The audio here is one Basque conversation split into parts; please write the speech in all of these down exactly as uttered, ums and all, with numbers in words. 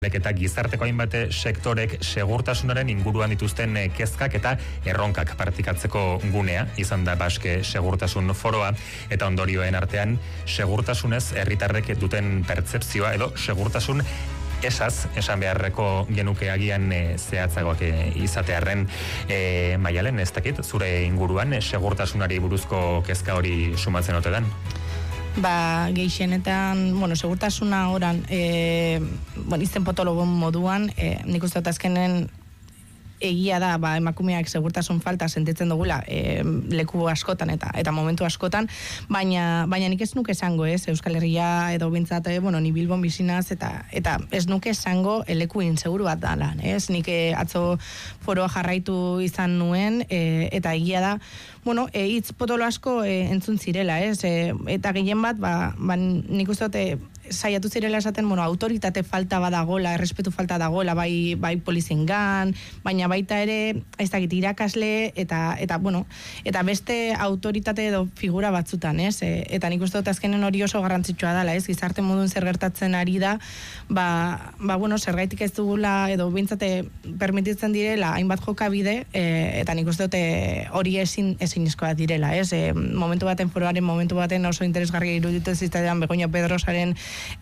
Eta gizarteko hainbat sektorek segurtasunaren inguruan dituzten kezkak eta erronkak partikatzeko gunea izan da Baske Segurtasun Foroa, eta ondorioen artean segurtasunez herritarrek duten pertzepzioa edo segurtasun esaz, esan beharreko genuke agian e, zehatzagoak e, izatearren e, Maialen, ez dakit, zure inguruan e, segurtasunari buruzko kezka hori sumatzen ote den? Ba, gehienetan, bueno, segurtasuna oran, e, bueno, izten potologon moduan, e, nik uste dut azkenen egia da, ba, emakumeak segurtasun falta sentitzen dugula e, leku askotan eta eta momentu askotan, baina baina nik ez nuke esango, ez, Euskal Herria edo bintzat, e, bueno, ni Bilbon bizinaz eta eta ez nuke esango leku inseguru bat da lan, ez, nik e, atzo foroa jarraitu izan nuen, e, eta egia da, bueno, e, hitz potolo asko e, entzun zirela, ez, e, eta gehien bat, ba, ba nik uste dut, saiatu zirela esaten, bueno, autoritate falta badagola, errespetu falta dagola, bai, bai poliziengan, baina baita ere, ez dakit, irakasle, eta, eta, bueno, eta beste autoritate edo figura batzutan, ez? E, eta nik uste dut azkenen hori oso garrantzitsua dela, ez? Gizarte modun zer gertatzen ari da, ba, ba bueno, zergaitik ez dugula, edo bintzate permititzen direla, hainbat jokabide, e, eta nik uste dut hori ezin, ezinezkoa direla, ez? E, momentu baten foroaren, momentu baten oso interesgarria iruditu zitzaean Begoña Pedrosaren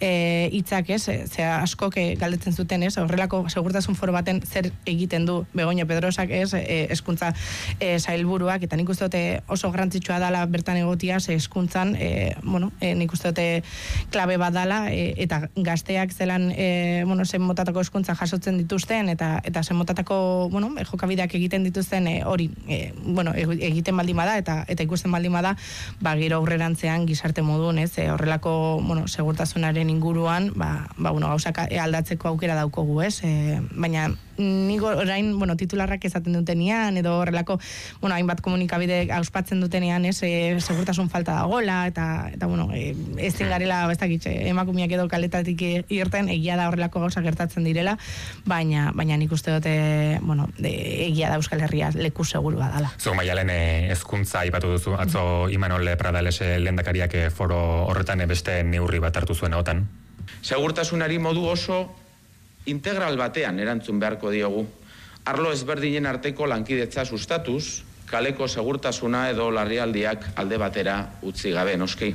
E, itzak, ez, ze askok e, galdetzen zuten, ez, horrelako segurtasun foro baten zer egiten du Begoña Pedrosak, ez, e, eskuntza e, sailburuak, eta nik uste dute oso garrantzitsua dala bertan egotia, ze eskuntzan, e, bueno, e, nik uste dute klabe bat dala, e, eta gazteak zelan, e, bueno, zen motatako eskuntza jasotzen dituzten, eta eta zen motatako, bueno, e, jokabideak egiten dituzten, e, hori, e, bueno, egiten baldin bada, eta eta ikusten baldin bada, ba, gero aurrerantzean gizarte modun, ez, e, horrelako, bueno, segurtasun inguruan, ba, ba, bueno, gauzak aldatzeko aukera daukogu, ez? E, baina nik orain, bueno, titularrak esaten dutenean, edo horrelako, bueno, hainbat komunikabide auspatzen dutenean, ez, e, segurtasun falta dagoela, eta, eta bueno, e, ez zingarela, ez dakit, emakumeak edo kaletatik irten, egia da horrelako gauzak gertatzen direla, baina, baina nik uste dute, bueno, de, egia da Euskal Herria leku segurua dala. Zu, Maialen, hezkuntza aipatu duzu, atzo Imanol Pradales lehendakariak foro horretan beste neurri bat hartu zuen otan. Segurtasunari modu oso integral batean erantzun beharko diogu. Arlo ezberdinen arteko lankidetza sustatuz, kaleko segurtasuna edo larrialdiak alde batera utzi gabe, noski.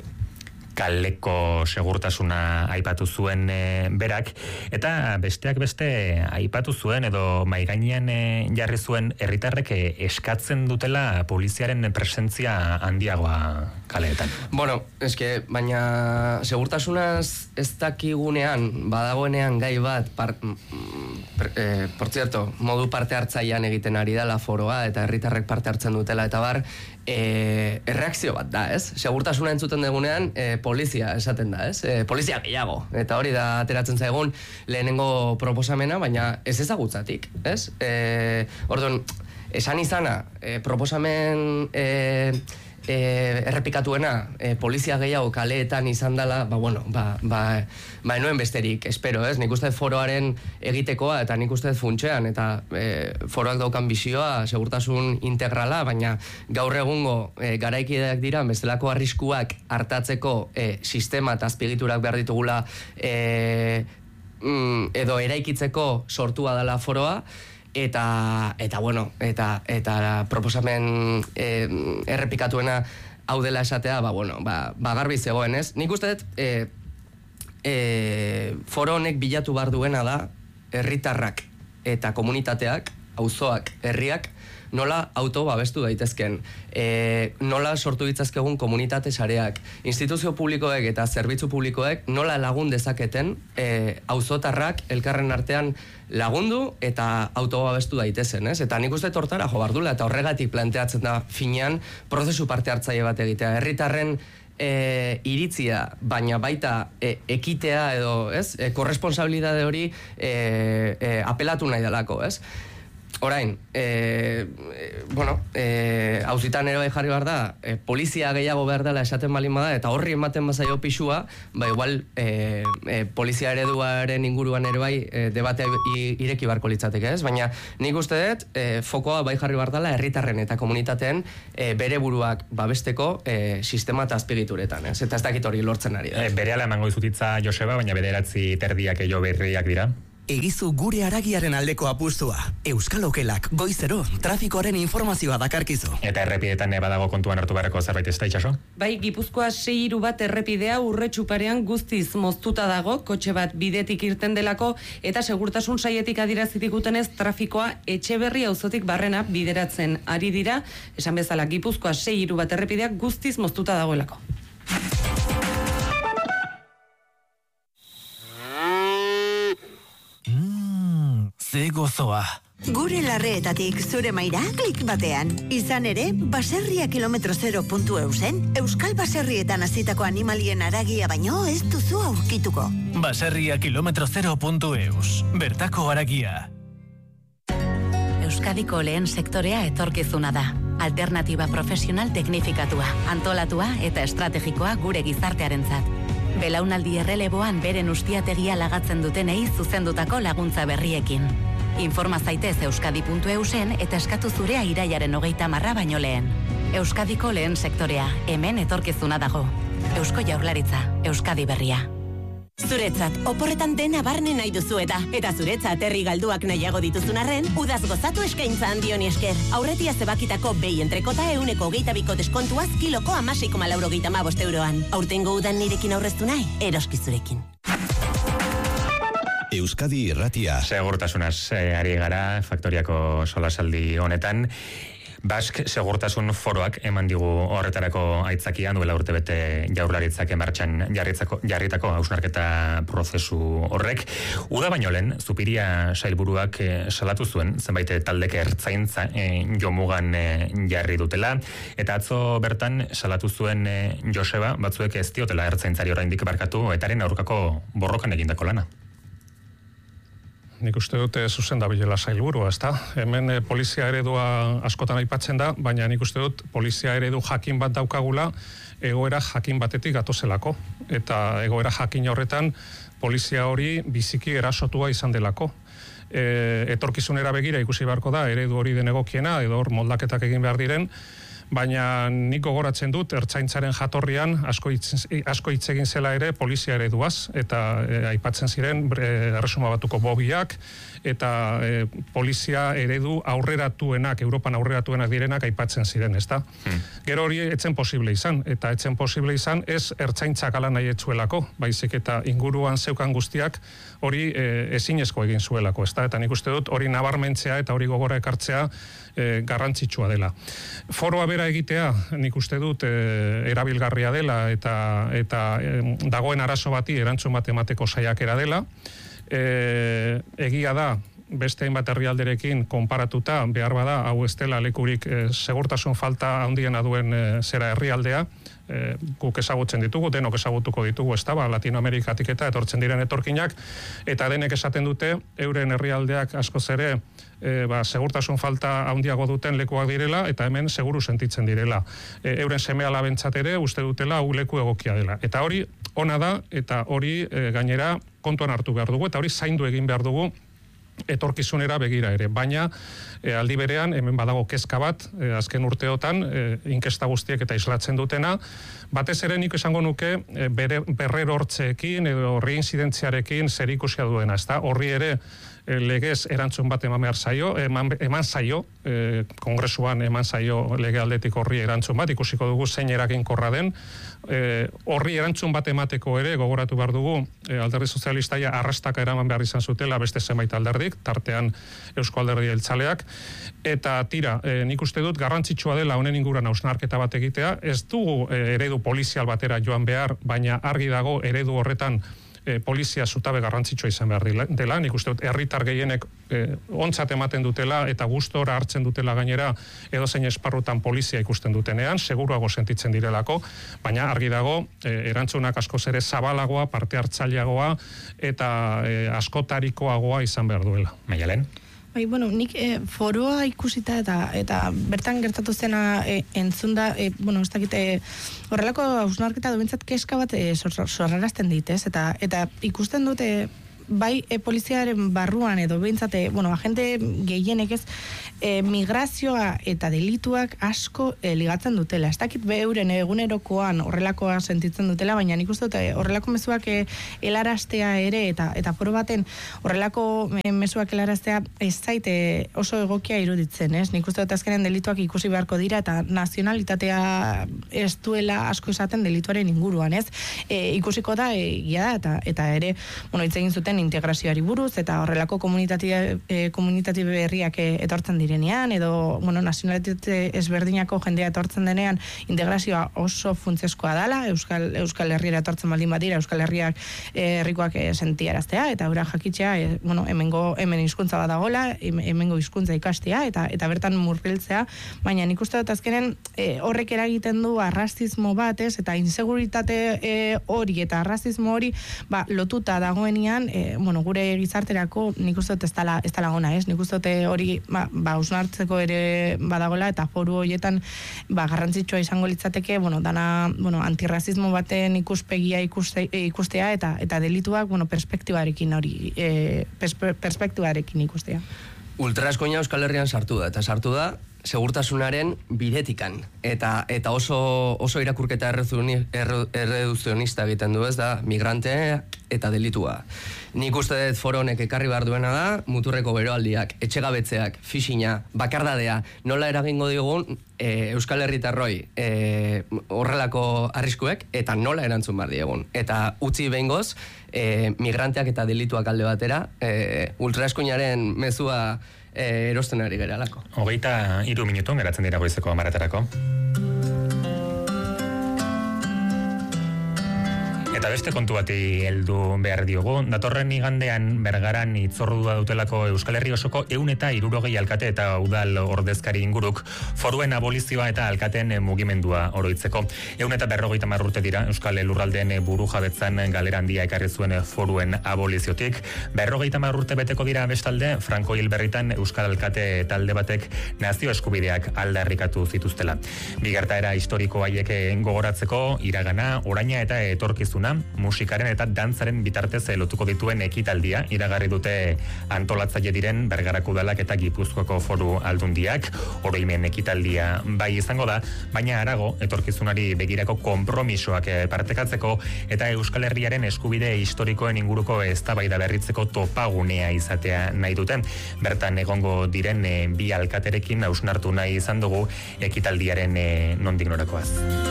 Kaleko segurtasuna aipatu zuen e, berak, eta besteak beste aipatu zuen edo maigainean e, jarri zuen herritarrek e, eskatzen dutela poliziaren presentzia handiagoa kaleetan. Bueno, eske, baina segurtasunaz ez dakigunean, badagoenean gai bat, par, per, eh, por cierto, modu parte hartzaian egiten ari dela foroa, eta herritarrek parte hartzen dutela, eta bar, E, erreakzio bat da, ez? Segurtasuna entzuten dugunean, e, polizia esaten da, ez? E, polizia gehiago, eta hori da ateratzen zaigun lehenengo proposamena, baina ez ezagutzatik, ez? E, orduan, esan izana, e, proposamen e, e, errepikatuena, e, polizia gehiago kaleetan izan dela, ba, bueno, ba, ba, ba enoen besterik, espero, ez? Nik uste foroaren egitekoa, eta nik uste funtsean, eta e, foroak daukan bizioa, segurtasun integrala, baina gaur egungo e, garaikideak dira, bestelako arriskuak hartatzeko e, sistema eta azpigiturak behar ditugula e, mm, edo eraikitzeko sortua dela foroa, eta eta bueno, eta eta proposamen e, errepikatuena hau dela esatea, ba bueno, ba, ba garbi zegoen, ez? Nik uste dut e, e, foro honek bilatu behar duena da herritarrak eta komunitateak, auzoak, herriak nola auto babestu daitezken, e, nola sortu ditzazkegun komunitate sareak, instituzio publikoek eta zerbitzu publikoek nola lagun dezaketen e, auzotarrak elkarren artean lagundu eta auto babestu daitezen, ez? Eta nik uste tortara jo bardula, eta horregatik planteatzen da finean prozesu parte hartzaile bat egitea, herritarren E, iritzia, baina baita e, ekitea edo, ez? E, korresponsabilitate hori e, e, apelatu nahi dalako, ez? Orain, e, e, bueno, e, hauzitan ere bai jarri behar da, e, polizia gehiago behar dela esaten balin bada, eta horri ematen bazaio pixua, ba igual e, e, polizia ereduaren inguruan ere bai e, debate ireki barko litzateke, ez? Baina nik uste dut, e, fokoa bai jarri behar dela herritarren eta komunitateen e, bere buruak babesteko e, sistema eta azpigituretan, ez? Eta ez dakit hori lortzen ari da. E, berehala emango dizutitza Joseba, baina bederatzi terdiak eio berriak dira. egizu gure haragiaren aldeko apustua. Euskal Okelak goizero trafikoaren informazioa dakarkizu. Eta errepidetan badago kontuan hartu beharreko zerbait ez da, Itxaso? Bai, Gipuzkoa sei hiru bat errepidea urretxuparean guztiz moztuta dago, kotxe bat bidetik irten delako, eta segurtasun saietik adirazitikutenez trafikoa Etxeberri auzotik barrena bideratzen ari dira, esan bezala Gipuzkoa sei hiru bat errepidea guztiz moztuta dagoelako. Ze gozoa. Gure larreetatik zure maira klik batean. Izan ere, baserria kilometro zero puntu eusen, Euskal Baserrietan hasitako animalien haragia baino ez duzu aurkituko. Baserria kilometro zero puntu eus. Bertako haragia. Euskadiko lehen sektorea etorkizuna da. Alternatiba profesional teknifikatua, antolatua eta estrategikoa gure gizartearentzat. Belaunaldi erreleboan beren ustiategia lagatzen dutenei zuzendutako laguntza berriekin. Informa zaitez euskadi puntu eusen eta eskatu zurea irailaren hogeita marra baino lehen. Euskadiko lehen sektorea, hemen etorkizuna dago. Eusko Jaurlaritza, Euskadi berria. Zuretzat, oporretan dena barne nahi duzu eta, eta zuretzat herri galduak nahiago dituzun arren, udaz gozatu eskaintza handioni esker. Aurretia zebakitako behi entrekota euneko hogeita biko deskontuaz kiloko amasei koma laurogeita hamabost euroan. Aurtengo udan nirekin aurreztu nahi, eroski zurekin. Euskadi Irratia. Segurtasunaz eh, ari gara faktoriako solasaldi honetan. Bask segurtasun foroak eman digu horretarako aitzakia duela urtebete Jaurlaritzak martxan jarritzako jarritako hausnarketa prozesu horrek. Uda baino lehen Zupiria sailburuak eh, salatu zuen zenbait taldek ertzaintza eh, jomugan eh, jarri dutela eta atzo bertan salatu zuen eh, Joseba batzuek ez diotela ertzaintzari oraindik barkatu etaren aurkako borrokan egindako lana. Nik uste dute zuzen da bilela sailburua, ezta? Hemen e, polizia eredua askotan aipatzen da, baina nik uste dut polizia eredu jakin bat daukagula egoera jakin batetik gatozelako. Eta egoera jakin horretan polizia hori biziki erasotua izan delako. E, etorkizunera begira ikusi beharko da eredu hori den egokiena, edo hor moldaketak egin behar diren, baina nik gogoratzen dut ertzaintzaren jatorrian asko hitz, asko hitz egin zela ere polizia ereduaz eta e, aipatzen ziren erresuma batuko bobiak eta e, polizia eredu aurreratuenak, Europan aurreratuenak direnak aipatzen ziren, ezta? Hmm. Gero hori etzen posible izan, eta etzen posible izan ez ertzaintzak ala nahi etzuelako, baizik eta inguruan zeukan guztiak hori e, ezinezko egin zuelako, ezta? Eta nik uste dut hori nabarmentzea eta hori gogora ekartzea e, garrantzitsua dela. Foroa bera egitea, nik uste dut e, erabilgarria dela eta, eta e, dagoen arazo bati erantzun bat emateko saiakera dela. E, egia da beste hainbat herrialderekin konparatuta behar bada hau ez dela lekurik e, segurtasun falta handiena duen e, zera herrialdea e, guk ezagutzen ditugu, denok ezagutuko ditugu, ez da, ba, Latinoamerikatik eta etortzen diren etorkinak eta denek esaten dute euren herrialdeak askoz ere e, ba, segurtasun falta handiago duten lekuak direla eta hemen seguru sentitzen direla. E, euren seme alabentzat ere uste dutela hau leku egokia dela. Eta hori ona da eta hori e, gainera kontuan hartu behar dugu eta hori zaindu egin behar dugu etorkizunera begira ere, baina e, aldi berean hemen badago kezka bat e, azken urteotan e, inkesta guztiek eta islatzen dutena, batez ere nik esango nuke e, bere, berrerortzeekin edo reinzidentziarekin zer ikusia duena, ezta? Horri ere e, legez erantzun bat eman behar zaio, eman, eman zaio, e, kongresuan eman zaio lege aldetik horri erantzun bat, ikusiko dugu zein eraginkorra den, e, horri erantzun bat emateko ere gogoratu behar dugu e, alderdi sozialistaia arrastaka eraman behar izan zutela beste zenbait alderdik, tartean Eusko Alderdi Jeltzaleak, eta tira, e, nik uste dut garrantzitsua dela honen inguruan hausnarketa bat egitea, ez dugu e, eredu polizial batera joan behar, baina argi dago eredu horretan e, polizia zutabe garrantzitsua izan behar dela, nik uste dut herritar gehienek e, ontzat ematen dutela eta gustora hartzen dutela gainera edozein esparrutan polizia ikusten dutenean, seguruago sentitzen direlako, baina argi dago e, erantzunak askoz ere zabalagoa, parte hartzaileagoa eta e, askotarikoagoa izan behar duela. Maialen? Bai, bueno, nik e, foroa ikusita eta eta bertan gertatu zena e, entzunda, e, bueno, ez dakit e, horrelako hausnarketa du bentsat keska bat e, sorrarazten dit, ez? Eta, eta ikusten dute bai e, poliziaren barruan edo behintzate, bueno, agente gehienek ez, e, migrazioa eta delituak asko e, ligatzen dutela. Ez dakit beuren egunerokoan horrelakoa sentitzen dutela, baina nik uste dut horrelako mezuak e, helaraztea ere, eta eta foro baten horrelako e, mezuak helaraztea ez zaite oso egokia iruditzen, ez? Nik uste dut azkenen delituak ikusi beharko dira, eta nazionalitatea ez duela asko esaten delituaren inguruan, ez? E, ikusiko da, egia da, eta, eta ere, bueno, hitz egin zuten integrazioari buruz, eta horrelako komunitatea e, komunitatea berriak e, etortzen direnean, edo, bueno, nazionalitate ezberdinako jendea etortzen denean, integrazioa oso funtsezkoa dela, Euskal, Euskal Herriera etortzen baldin badira, Euskal Herriak e, herrikoak e, sentiaraztea, eta ura jakitzea, e, bueno, hemengo, hemen hizkuntza badagola, hemengo hizkuntza ikastea, eta eta bertan murgiltzea, baina nik uste dut azkenen e, horrek eragiten du arrazismo bat, ez, eta inseguritate e, hori eta arrazismo hori, ba, lotuta dagoenean, e, bueno, gure gizarterako nik uste dut ez dela, ez dela gona, ez, nik uste dut hori, ba, ba usnartzeko ere badagola, eta foru horietan, ba, garrantzitsua izango litzateke, bueno, dana, bueno, antirrazismo baten ikuspegia ikuste, ikustea, eta eta delituak, bueno, perspektibarekin hori, e, perspe, perspektibarekin ikustea. Ultraeskoina Euskal Herrian sartu da, eta sartu da segurtasunaren bidetikan, eta eta oso oso irakurketa erreduzionista egiten du, ez da, migrante eta delitua. Nik uste dut foro honek ekarri behar duena da, muturreko beroaldiak, etxegabetzeak, fixina, bakardadea, nola eragingo digun e, Euskal Herritarroi e, horrelako arriskuek, eta nola erantzun behar diegun. Eta utzi behingoz, e, migranteak eta delituak alde batera, e, ultraeskoinaren mezua e, erosten ari gara lako. Hogeita hiru minutun geratzen dira goizeko amaraterako. Eta beste kontu bati heldu behar diogu, datorren igandean Bergaran hitzordua dutelako Euskal Herri osoko ehun eta hirurogei alkate eta udal ordezkari inguruk foruen abolizioa eta alkateen mugimendua oroitzeko. ehun eta berrogeita hamar urte dira Euskal Lurraldeen burujabetzan galera handia ekarri zuen foruen aboliziotik. Berrogeita hamar urte beteko dira bestalde Franco hil berritan Euskal Alkate talde batek nazio eskubideak aldarrikatu zituztela. Bi gertaera historiko haiek gogoratzeko iragana, oraina eta etorkizuna musikaren eta dantzaren bitartez lotuko dituen ekitaldia iragarri dute antolatzaile diren Bergarako udalak eta Gipuzkoako Foru Aldundiak. Oroimen ekitaldia bai izango da, baina harago etorkizunari begirako konpromisoak partekatzeko eta Euskal Herriaren eskubide historikoen inguruko eztabaida berritzeko topagunea izatea nahi dute. Bertan egongo diren e, bi alkaterekin hausnartu nahi izan dugu ekitaldiaren e, nondik norakoaz.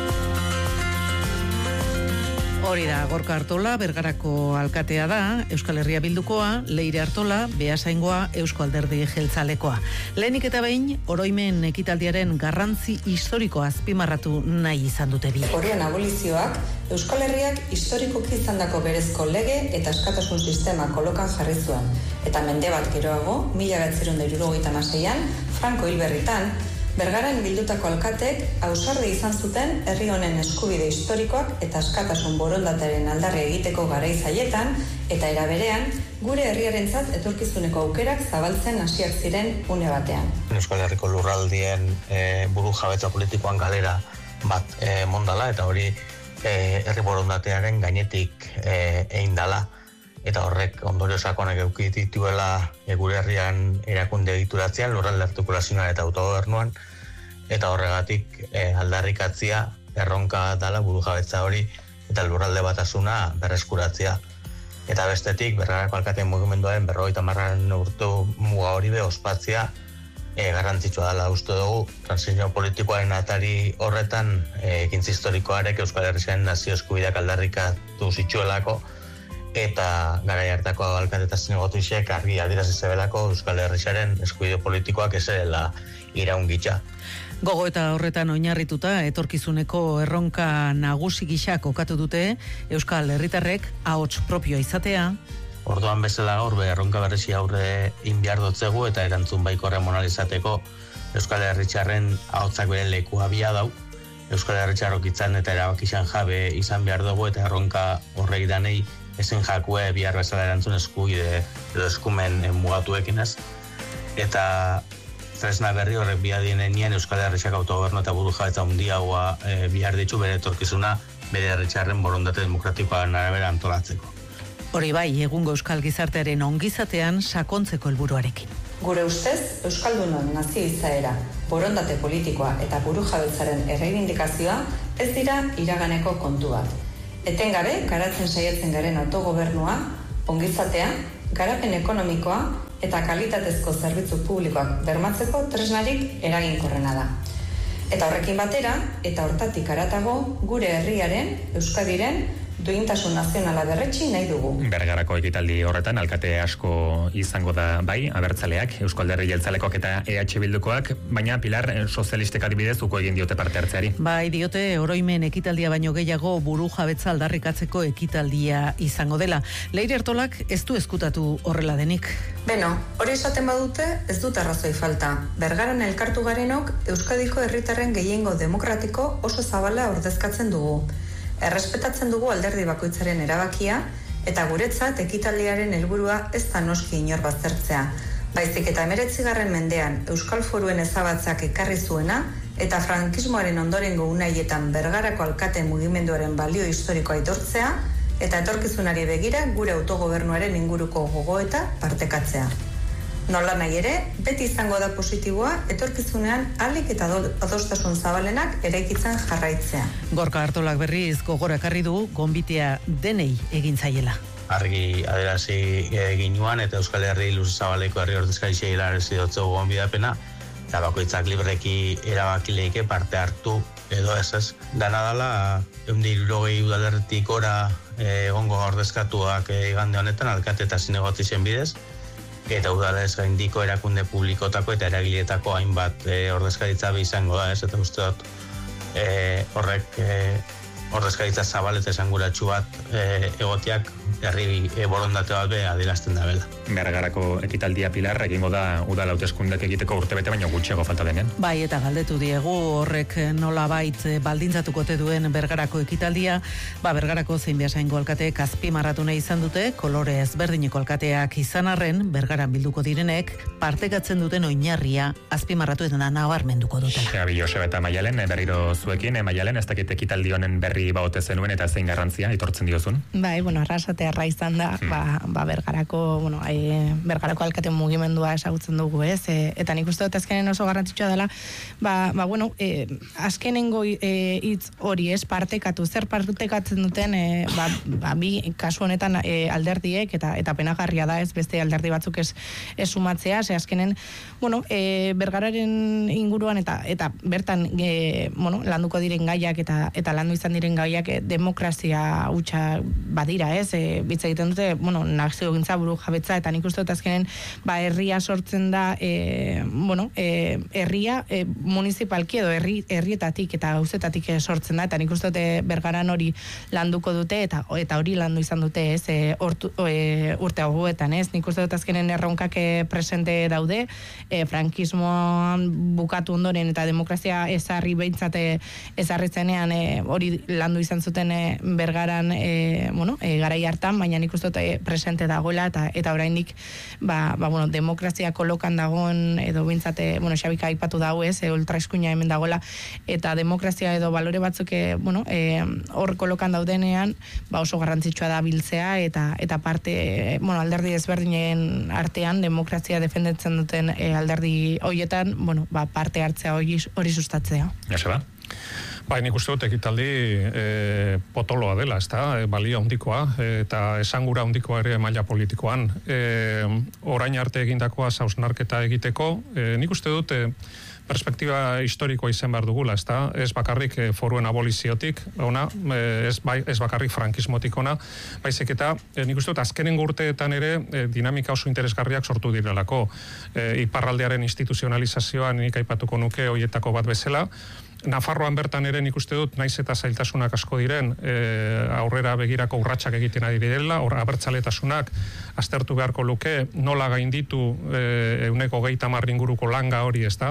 Hori da, Gorka Artola, Bergarako alkatea da, Euskal Herria Bildukoa, Leire Artola, Beasaingoa, Eusko Alderdi Jeltzalekoa. Lehenik eta behin, oroimen ekitaldiaren garrantzi historikoa azpimarratu nahi izan dute bi. Foruen abolizioak, Euskal Herriak historikoki izandako berezko lege eta askatasun sistema kolokan jarri zuen. Eta mende bat geroago, mila bederatziehun eta hirurogeita hamaseian, Franco hil berritan, Bergaran bildutako alkatek ausarde izan zuten herri honen eskubide historikoak eta askatasun borondatearen aldarri egiteko garai zaietan eta era berean gure herriarentzat etorkizuneko aukerak zabaltzen hasiak ziren une batean. Euskal Herriko lurraldien e, burujabetza politikoan galera bat e, mondala eta hori e, herri borondatearen gainetik e, egin dala. Eta horrek ondorio sakonak eduki dituela e, gure herrian erakunde egituratzean, lurralde artikulazioan eta autogobernuan, eta horregatik e, aldarrikatzia erronka dala burujabetza hori eta lurralde batasuna berreskuratzea. Eta bestetik, Bergarako alkateen mugimenduaren berrogeita hamarren urte muga hori be ospatzea e, garrantzitsua dela uste dugu. Transizio politikoaren atari horretan e, ekintza historikoarek Euskal Herriaren nazio eskubideak aldarrikatu zitzuelako, eta garai hartako alkate eta zinegotixek argi adierazi zebelako Euskal Herriaren eskubide politikoak ez dela iraungitza. Gogo eta horretan oinarrituta etorkizuneko erronka nagusi gisa kokatu dute Euskal Herritarrek ahots propioa izatea. Orduan bezala gaur be erronka berezi aurre egin behar dotzegu eta erantzun baikorra monalizateko Euskal Herritarren ahotsak bere lekua bia dau. Euskal Herritarrok itzan eta erabakizan jabe izan behar dugu eta erronka horrek danei ezen jakue bihar bezala erantzun eskubide edo eskumen mugatuekin ez. Eta tresna berri horrek biadinenien Euskal Herriak autogobernu eta burujabetza handiagoa e, bihar ditu bere etorkizuna bere herritarren borondate demokratikoaren arabera antolatzeko. Hori bai, egungo euskal gizartearen ongizatean sakontzeko helburuarekin. Gure ustez, Euskaldunon nazio izaera, borondate politikoa eta burujabetzaren erreibindikazioa ez dira iraganeko kontu bat. Etengabe, garatzen saiatzen garen autogobernua, ongizatea, garapen ekonomikoa eta kalitatezko zerbitzu publikoak bermatzeko tresnarik eraginkorrena da. Eta horrekin batera, eta hortatik haratago, gure herriaren, Euskadiren, duintasun nazionala berretsi nahi dugu. Bergarako ekitaldi horretan, alkate asko izango da bai, abertzaleak, Eusko Alderdi Jeltzalekoak eta E H Bildukoak, baina Pilar, sozialistek adibidez, uko egin diote parte hartzeari. Bai, diote, oroimen ekitaldia baino gehiago buru jabetza aldarrikatzeko ekitaldia izango dela. Leire Artolak ez du ezkutatu horrela denik. Beno, hori esaten badute, ez dut arrazoi falta. Bergaran elkartu garenok, Euskadiko herritarren gehiengo demokratiko oso zabala ordezkatzen dugu. Errespetatzen dugu alderdi bakoitzaren erabakia, eta guretzat ekitaldiaren helburua ez da noski inor baztertzea. Baizik eta hemeretzigarren mendean Euskal Foruen ezabatzak ekarri zuena, eta frankismoaren ondorengo unaietan Bergarako alkate mugimenduaren balio historikoa aitortzea, eta etorkizunari begira gure autogobernuaren inguruko gogoeta partekatzea. Nola nahi ere, beti izango da positiboa, etorkizunean alik eta adostasun zabalenak eraikitzen jarraitzea. Gorka Artolak berriz gogora ekarri du, gonbitea denei egin zaiela. Argi aderazi ginuan eta Euskal Herri luze zabaleko herri ordezkaritza hilarazi dutzu gonbidapena, eta bakoitzak libreki erabakileike parte hartu edo ez ez. Dana dala, ehun eta hirurogei udalerritik ora egongo ordezkatuak igande honetan, alkate eta zinegotizien bidez, eta udalez gaindiko erakunde publikotako eta eragiletako hainbat e, ordezkaritza izango da, ez, eta uste dut e, horrek e, ordezkaritza zabal eta esanguratsu bat e, egotiak herri e, borondate bat be adierazten da bela. Bergarako ekitaldia Pilar egingo da udal hauteskundek egiteko urtebete baino gutxiago falta denean. Bai, eta galdetu diegu horrek nolabait baldintzatuko te duen Bergarako ekitaldia, ba Bergarako zein Beasaingo alkateek azpimarratu nahi izan dute, kolore ezberdineko alkateak izan arren, Bergaran bilduko direnek partekatzen duten oinarria azpimarratu eta nabarmenduko dutela. Xabi Joseba eta Maialen, berriro zuekin, Maialen, ez dakit ekitaldi honen berri baote zenuen eta zein garrantzia aitortzen diozun? Bai, bueno, arrasatearra izan da, hmm. ba, ba Bergarako, bueno, e, Bergarako alkate mugimendua ezagutzen dugu, ez? E, eta nik uste dut azkenen oso garrantzitsua dela, ba, ba bueno, e, azkenengo hitz e, hori, ez, partekatu, zer partekatzen duten, e, ba, ba, bi kasu honetan e, alderdiek, eta eta penagarria da, ez, beste alderdi batzuk ez, ez sumatzea, ze azkenen, bueno, e, Bergararen inguruan, eta eta bertan, e, bueno, landuko diren gaiak, eta eta landu izan diren gaiak e, demokrazia hutsa badira, ez, e, bitza egiten dute, bueno, nazio gintza buru jabetza, eta nik uste dut azkenen, ba, herria sortzen da, e, bueno, e, herria e, municipalki edo herri, herrietatik eta gauzetatik sortzen da, eta nik uste dute Bergaran hori landuko dute, eta eta hori landu izan dute, ez, e, ortu, e, urte hauetan, ez, nik uste dut azkenen erronkak presente daude, e, frankismoan bukatu ondoren, eta demokrazia ezarri behintzate ezarri zenean, e, hori landu izan zuten e, Bergaran, e, bueno, e, garai hartan, baina nik uste dut presente dagoela, eta eta oraindik ba, ba, bueno, demokrazia kolokan dagoen, edo bintzate, bueno, Xabika aipatu dago, ez, e, ultraeskuina hemen dagoela, eta demokrazia edo balore batzuk, e, bueno, e, hor kolokan daudenean, ba, oso garrantzitsua da biltzea, eta eta parte, e, bueno, alderdi ezberdinen artean, demokrazia defendetzen duten e, alderdi hoietan, bueno, ba, parte hartzea hori, hori sustatzea. Joseba? Bai, nik uste dut ekitaldi e, potoloa dela, ez da, e, balia handikoa, e, eta esangura handikoa ere maila politikoan. E, orain arte egindakoa zausnarketa egiteko, e, nik uste dut e, perspektiba historikoa izan behar dugula, ez da, ez bakarrik e, foruen aboliziotik, ona, e, ez, bai, ez bakarrik frankismotik ona, baizik eta e, nik uste dut azkenengo urteetan ere e, dinamika oso interesgarriak sortu direlako. E, iparraldearen instituzionalizazioa nik aipatuko nuke hoietako bat bezala, Nafarroan bertan ere nik uste dut, naiz eta zailtasunak asko diren, e, aurrera begirako urratsak egiten ari direla, hor abertzaletasunak aztertu beharko luke, nola gainditu e, euneko geita marri inguruko langa hori, ez da, ematen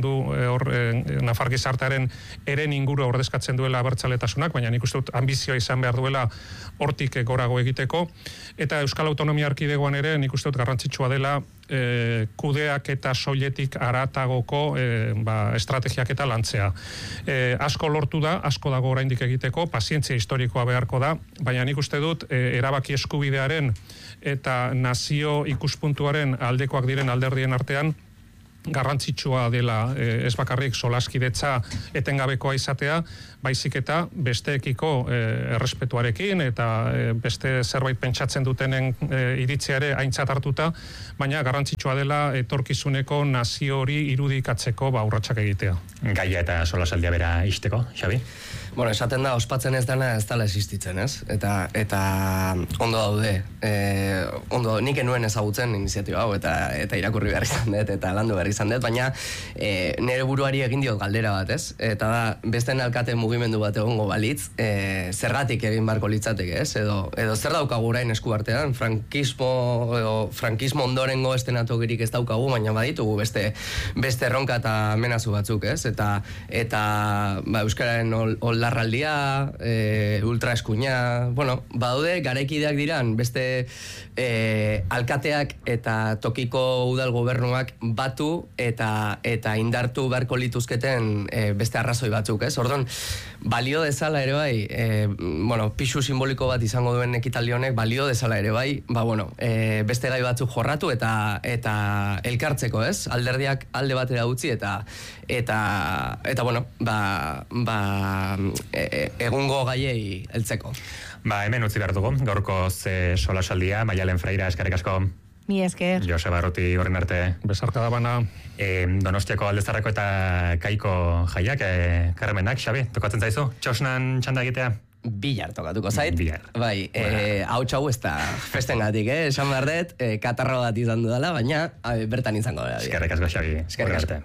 du hor e, Nafar gizartearen eren inguru ordezkatzen duela abertzaletasunak, baina nik uste dut ambizioa izan behar duela hortik gorago egiteko, eta Euskal Autonomia Erkidegoan ere nik uste dut garrantzitsua dela e, kudeak eta soiletik aratagoko e, ba, estrategiak eta lantzea. E, asko lortu da, asko dago oraindik egiteko, pazientzia historikoa beharko da, baina nik uste dut e, erabaki eskubidearen eta nazio ikuspuntuaren aldekoak diren alderdien artean garrantzitsua dela eh, ez bakarrik solaskidetza etengabekoa izatea, baizik eta besteekiko eh, errespetuarekin eta eh, beste zerbait pentsatzen dutenen eh, iritzia ere aintzat hartuta, baina garrantzitsua dela etorkizuneko nazio hori irudikatzeko ba urratsak egitea. Gaia eta solasaldia bera isteko, Xabi? Bueno, esaten da, ospatzen ez dena ez dela existitzen, ez? Eta, eta ondo daude. E, ondo, nik enuen ezagutzen iniziatiba hau, eta, eta irakurri behar izan dut, eta landu behar izan dut, baina e, nire buruari egin diot galdera bat, ez? Eta da, beste alkate mugimendu bat egongo balitz, e, zergatik egin barko litzateke, ez? Edo, edo zer daukagu orain esku artean, frankismo, edo frankismo ondorengo estenatogirik ez daukagu, baina baditugu beste, beste erronka eta menazu batzuk, ez? Eta, eta ba, Euskararen ol, ol larraldia, e, ultraeskuina, bueno, badaude garaikideak diran, beste e, alkateak eta tokiko udal gobernuak batu eta eta indartu beharko lituzketen e, beste arrazoi batzuk, ez? Orduan, balio dezala ere bai, e, bueno, pisu simboliko bat izango duen ekitaldi honek, balio dezala ere bai, ba bueno, e, beste gai batzuk jorratu eta eta elkartzeko, ez? Alderdiak alde batera utzi eta eta eta bueno, ba ba E, egungo gaiei heltzeko. Ba, hemen utzi behar dugu, gaurko ze solasaldia, Maialen Freira, eskerrik asko. Mi esker. Joseba Arruti, horren arte. Besarka da bana. E, Donostiako Aldezarreko eta Kaiko jaiak, e, Carmenak, Xabi, tokatzen zaizu? Txosnan txanda egitea? Bilar tokatuko zait. Bilar. Bai, e, hau txau ez da festengatik, eh? Esan behar dut, e, katarro bat izan dudala, baina a, bertan izango da. Eskerrik asko, Xabi. Eskerrik asko.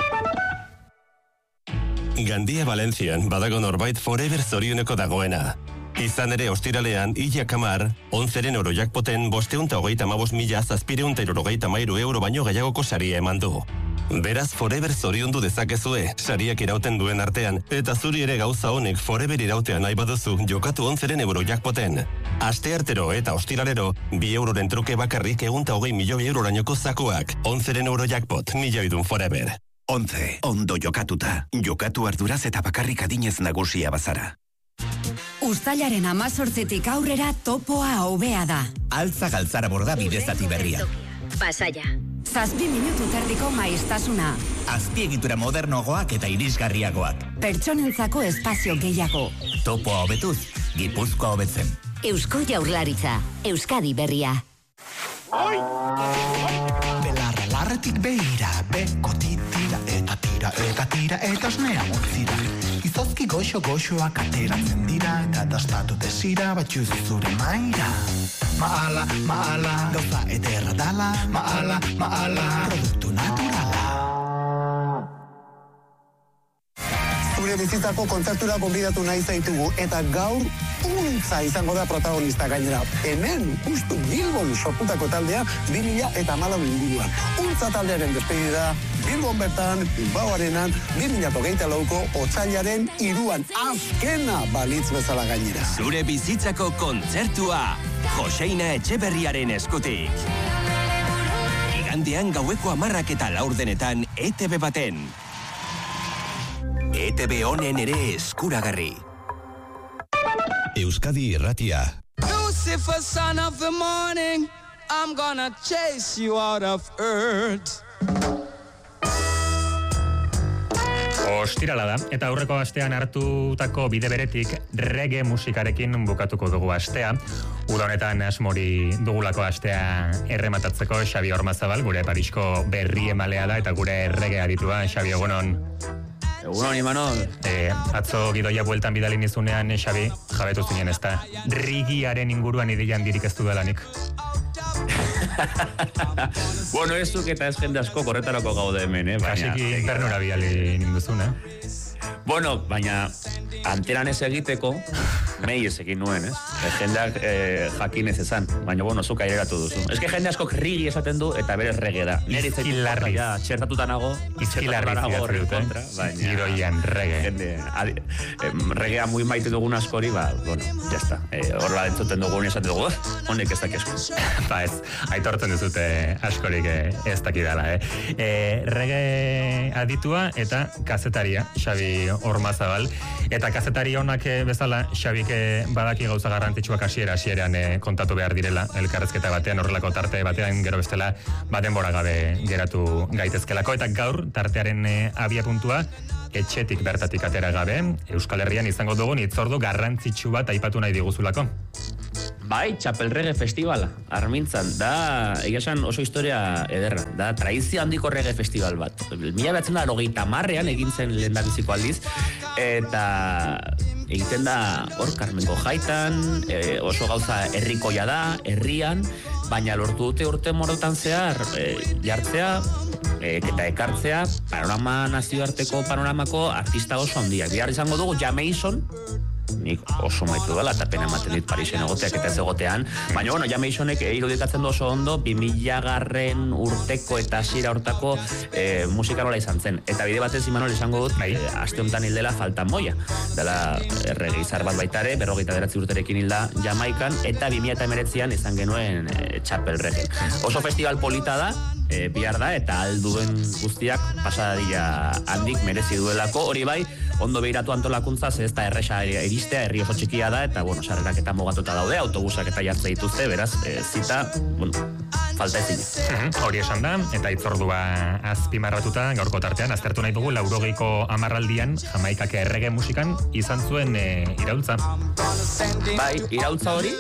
Gandia Valentzian badago norbait forever zorioneko dagoena. Izan ere ostiralean, Illa Kamar, onzeren euro jackpoten bosteunta hogeita amabos mila zazpireunta irurogeita mairu euro baino gehiagoko saria eman du. Beraz forever zoriondu dezakezue, sariak irauten duen artean, eta zuri ere gauza honek forever irautea nahi baduzu jokatu onzeren euro jackpoten. Asteartero eta ostiralero, bi euroren truke bakarrik egunta hogei milioi eurorainoko zakuak, onzeren euro jackpot, milioidun forever. Ontze, ondo jokatuta. Jokatu arduraz eta bakarrik adinez nagusia bazara. Uztailaren amazortzitik aurrera topoa hobea da. Altza galtzara borda bidezati berria. Pasaia. Zazpi minutu terdiko maiztasuna. Azpiegitura modernoagoak eta irisgarriagoak. Pertsonentzako espazio gehiago. Topoa hobetuz, Gipuzkoa hobetzen. Eusko Jaurlaritza, Euskadi berria. Oi! Belarra larretik behira, beko titira, eta tira, eta tira, eta osnea montzira. Izozki goxo-goxoak ateratzen dira, eta dastatu desira, batxuz zure maira. Maala, maala, gauza ederra dala, maala, maala, produktu naturala. Zure bizitzako kontzertura gonbidatu nahi zaitugu, eta gaur untza izango da protagonista gainera. Hemen, justu Bilbon sortutako taldea, bi mila eta hamalau inguruan. Untza taldearen despedida, Bilbon bertan, Bilbao Arenan, bi mila hogeita lauko otsailaren hiruan azkena balitz bezala gainera. Zure bizitzako kontzertua, Joseina Etxeberriaren eskutik. Igandean gaueko hamarrak eta laurdenetan E T B baten. E T B honen ere eskuragarri. Euskadi Irratia. Lucifer, son of the morning, I'm gonna chase you out of earth. Ostirala da, eta aurreko astean hartutako bide beretik reggae musikarekin bukatuko dugu astea. Uda honetan asmori dugulako astea errematatzeko Xabi Ormazabal, gure Parisko berri emalea da, eta gure reggae aditua. Xabi, egunon. Egunon, Imanol. E, atzo gidoia bueltan bidali nizunean, Xabi, jabetu zinen ez da. Rigiaren inguruan idean dirik ez du delanik. Bueno, ez duk eta ez jende asko korretarako gaude hemen, eh? Kasiki internura bidali ninduzun, eh? Bueno, baina anteran ez egiteko, mei ez egin nuen, ez? E, jendeak e, jakin ez ezan, baina, bueno, zuk aireratu duzu. Ez que jende askok rigi esaten du, eta bere rege da. Neri zaitu ja, txertatuta nago, Izkilarri zidatze dute, giroian rege. Jende, adi, em, regea muy maite dugun askori, ba, bueno, jazta. E, horrela entzuten dugun esaten dugu, honek ez dakizko. Ba ez, aitortzen duzute askorik ez dakidala, eh? E, rege aditua eta kazetaria, Xabi Ormazabal. Eta kazetari honak bezala, Xabik badaki gauza garrantzitsuak hasiera hasieran eh, kontatu behar direla, elkarrezketa batean, horrelako tarte batean, gero bestela, badenbora gabe geratu gaitezkelako. Eta gaur, tartearen eh, abia puntua, etxetik bertatik atera gabe, Euskal Herrian izango dugun hitzordu garrantzitsu bat aipatu nahi diguzulako. Bai, Txapelrege Festivala, Armintzan, da, egiasan oso historia ederra, da, tradizio handiko rege festival bat. Mila behatzen da, hogeita hamarrean egin zen lehendabiziko aldiz, eta egiten da hor, Karmengo Jaitan, e, oso gauza herrikoia da, herrian, baina lortu dute urte morotan zehar, e, jartzea, e, eta ekartzea, panorama nazioarteko panoramako artista oso handiak. Bihar izango dugu, Jameson, nik oso maitu dela, eta pena ematen dit Parisen egoteak eta ez egotean, baina, bueno, Jamaisonek irudikatzen du oso ondo, bi mila garren urteko eta hasiera hortako e, musikarola izan zen. Eta bide batez Imanol izango dut, e, aste honetan hildela Falta Moya, dela errege izar bat baitare, berrogeita bederatzi urterekin hilda Jamaikan, eta bi mila hemeretzian izan genuen e, Txapelrege. Oso festival polita da, e, bihar da, eta alduen guztiak pasadilla handik merezi duelako, hori bai, ondo behiratu antolakuntza, ze ez da erresa iristea, herri oso txikia da, eta, bueno, sarrerak eta mugatuta daude, autobusak eta jartze dituzte, beraz, e, zita, bueno, falta ezin. Uh-huh. Hori esan da, eta itzordua azpimarratuta, gaurko tartean, aztertu nahi dugu, laurogeiko amarraldian, Jamaikak errege musikan, izan zuen e, iraultza. Bai, iraultza hori?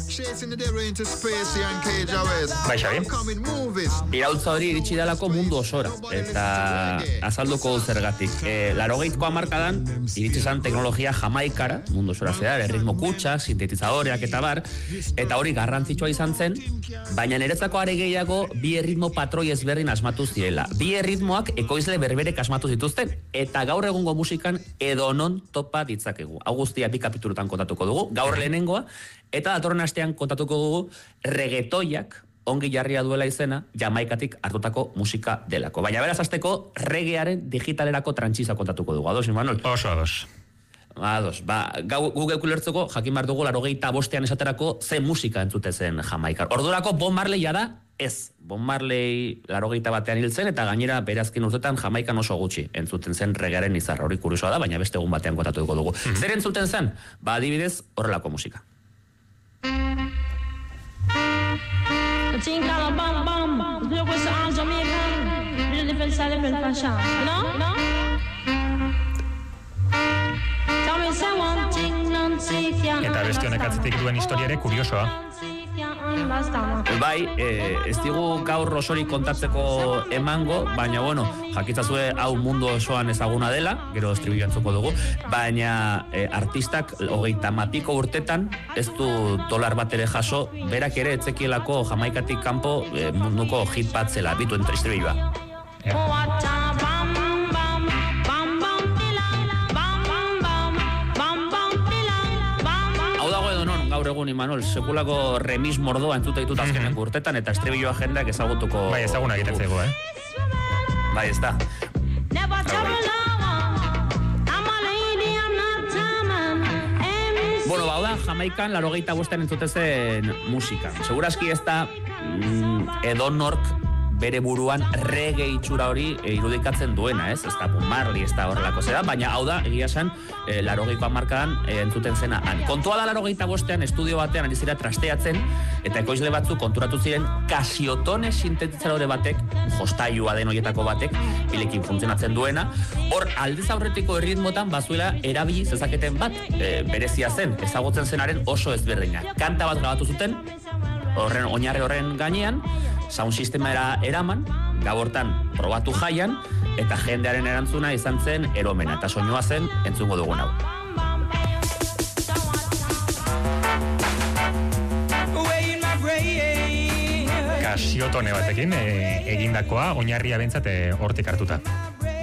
Bai, Xabi? Iraultza hori iritsi dalako mundu osora, eta azalduko zergatik. E, laurogeiko amarkadan, iritsi zan teknologia Jamaikara, mundu osora zehar, erritmo kutsak, sintetizadoreak eta bar, eta hori garrantzitsua izan zen, baina niretzako are gehiago bi erritmo patroi ezberdin asmatu zirela. Bi erritmoak ekoizle berberek asmatu zituzten, eta gaur egungo musikan edonon topa ditzakegu. Hau guztia bi kapitulutan kontatuko dugu, gaur lehenengoa, eta datorren astean kontatuko dugu reggaetoiak, ongi jarria duela izena, Jamaikatik hartutako musika delako. Baina beraz hasteko regearen digitalerako trantxiza kontatuko dugu. Ados, Imanol? Oso, ados. Ados, ba, gau guk ulertzeko, jakin behar dugu, laurogeita bostean esaterako ze musika entzute zen Jamaikar. Ordurako Bob Marley da, ez. Bob Marley laurogeita batean hil zen, eta gainera berazkin urtetan Jamaikan oso gutxi entzuten zen regearen izarra. Hori kuriosoa da, baina beste egun batean kontatuko dugu. Mm-hmm. Zer entzuten zen? Ba, adibidez, horrelako musika. Eta beste honek atzetik duen historia ere kuriosoa. Bai, eh, ez digu gaur osorik kontatzeko emango, baina, bueno, jakitzazue hau mundu osoan ezaguna dela, gero estribillo entzuko dugu, baina eh, artistak hogeita mapiko urtetan, ez du dolar bat ere jaso, berak ere etzekielako Jamaikatik kanpo eh, munduko hit bat zela, bitu entre estribilloa. Gaur egun, Imanol, sekulako remis mordoa entzute ditut azkenek urtetan, eta estribilloa jendeak ezagutuko... Bai, ezaguna egiten zego, eh? Bai, ez da. Bueno, bau da, Jamaikan laurogeita bostean entzute zen musika. Segurazki ez da mm, edonork bere buruan reggae itxura hori e, irudikatzen duena, ez? Ez da Bob Marley, ez da horrelako zera, baina hau da, egia esan, e, laurogeiko hamarkadan e, entzuten zena han. Kontua da laurogeita bostean estudio batean ari zira trasteatzen, eta ekoizle batzu konturatu ziren Casiotone sintetizadore batek, jostailua den horietako batek, pilekin funtzionatzen duena, hor aldez aurretiko erritmotan bazuela erabili zezaketen bat, e, berezia zen, ezagutzen zenaren oso ezberdina. Kanta bat grabatu zuten, horren oinarri horren gainean, sound sistemera eraman, gabortan probatu jaian, eta jendearen erantzuna izan zen eromena, eta soinua zen entzungo dugun hau. Casiotone batekin e, egindakoa, oinarria bentsat hortik hartuta.